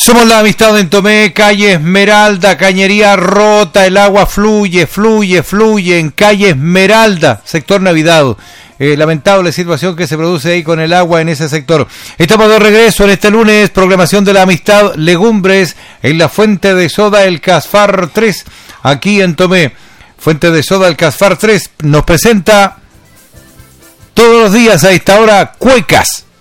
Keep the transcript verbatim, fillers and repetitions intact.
Somos la amistad en Tomé, calle Esmeralda, cañería rota, el agua fluye, fluye, fluye en calle Esmeralda, sector Navidad. Eh, lamentable situación que se produce ahí con el agua en ese sector. Estamos de regreso en este lunes, programación de la amistad, legumbres en la Fuente de Soda El Casfar tres, aquí en Tomé. Fuente de Soda El Casfar tres nos presenta todos los días a esta hora Cuecas.